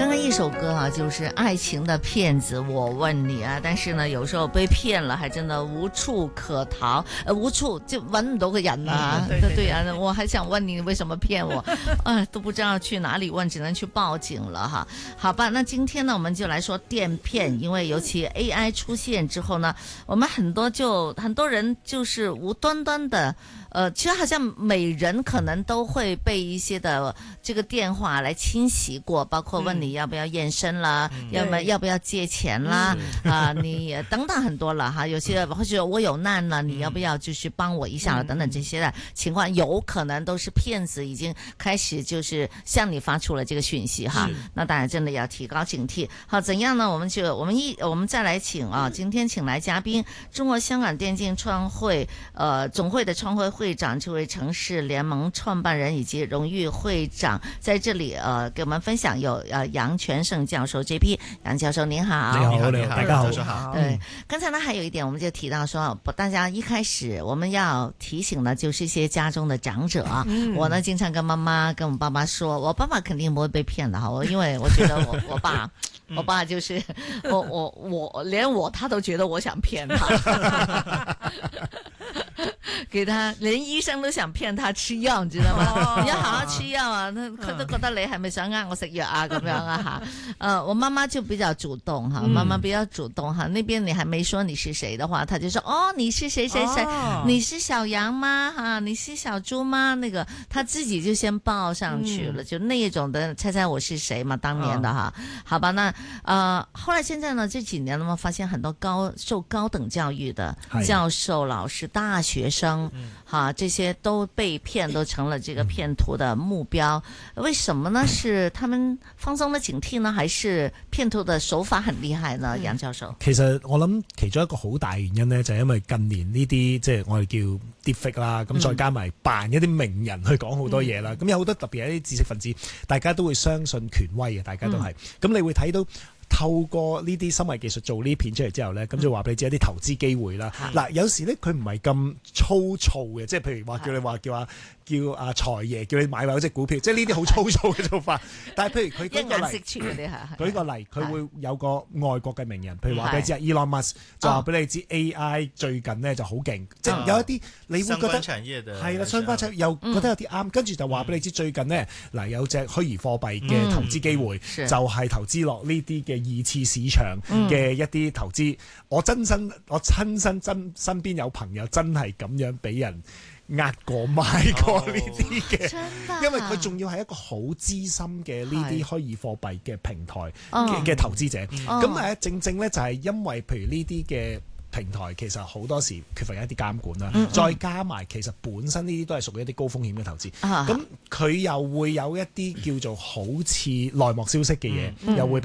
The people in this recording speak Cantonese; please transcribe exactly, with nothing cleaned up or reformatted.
刚刚一首歌啊，就是爱情的骗子，我问你啊，但是呢，有時候被騙了，還真的無處可逃，呃，無處就揾唔到個人啊。對對對啊，我還想問你為什麼騙我，啊，都不知道去哪裡問，只能去報警了哈。好吧，那今天呢，我們就來說電騙，因為尤其 A I 出現之後呢，我們很多就很多人就是無端端的。呃，其實好像每人可能都會被一些的這個電話來侵襲過，包括問你要不要驗身啦，嗯、要不要不要借錢啦，啊、呃，你等等很多了哈。有些或者我有難了，你要不要就是幫我一下了，等等這些的情況，有可能都是騙子已經開始就是向你發出了這個訊息哈。那當然真的要提高警惕。好，怎樣呢？我們就我們一我們再來請啊，今天請來嘉賓，中國香港電競創會呃總會的創會會長，這位城市聯盟創辦人以及榮譽會長，在這裏呃給我們分享有呃楊全勝教授 J P， 楊教授您好。 你好，你好，大家好。好。 對，剛才呢還有一點，我們就提到說，大家一開始我們要提醒的，就是一些家中的長者啊。嗯、我呢經常跟媽媽跟我爸爸說，我爸爸肯定不會被騙的哈，我因為我覺得我我爸我爸就是我我我連我他都覺得我想騙他。給他連醫生都想騙他吃藥，你知道嗎？你要好好吃藥啊！他都覺得你係咪想呃我食藥啊？咁樣啊哈。呃，我媽媽就比較主動哈，媽媽比較主動哈。那邊你還沒說你是誰的話，他就說哦，你是誰誰誰？哦、你是小楊嗎？哈，你是小豬嗎？那個他自己就先報上去了，嗯、就那一種的猜猜我是誰嘛？當年的哈，哦、好吧，那呃，後來現在呢，這幾年呢，我發現很多高受高等教育的教授、老師、大學生。嗯，哈，這些都被騙，都成了這個騙徒的目標。為什麼呢？是他們放鬆了警惕呢，還是騙徒的手法很厲害呢？楊教授， 其實我諗其中一個好大原因呢，就係因為近年呢啲即係我哋叫 deepfake 啦，咁再加埋扮一啲名人去講好多嘢啦，咁、嗯、有好多特別係一啲知識分子，大家都會相信權威嘅，大家都係，咁、嗯、你會睇到。透過呢啲深偽技術做呢片出嚟之後呢，咁就話俾你知一啲投資機會啦。嗱、嗯，有時呢，佢唔係咁粗糙嘅，即係譬如話叫你話叫啊叫阿財爺叫你買某隻股票，即係呢啲好粗糙嘅做法。但係譬如佢舉個例，舉個例，佢會有個外國嘅名人，譬如話俾你知 Elon Musk 就話俾你知 A I 最近呢就好勁，即係有一啲你會覺得係啦，相關產業又覺得有啲啱，跟住就話俾你知最近呢，嗱有隻虛擬貨幣嘅投資機會，就係投資落呢啲嘅二次市場嘅一啲投資，嗯、我真身我親身真身邊有朋友真係咁樣俾人呃過買過呢啲嘅，哦、因為佢仲要係一個好資深嘅呢啲虛擬貨幣嘅平台嘅嘅投資者，咁誒、嗯、正正咧就係因為譬如呢啲嘅平台其實好多時缺乏一啲監管啦，嗯嗯再加埋其實本身呢啲都係屬於一啲高風險嘅投資，咁佢、嗯、又會有一啲叫做好似內幕消息嘅嘢，嗯嗯又會。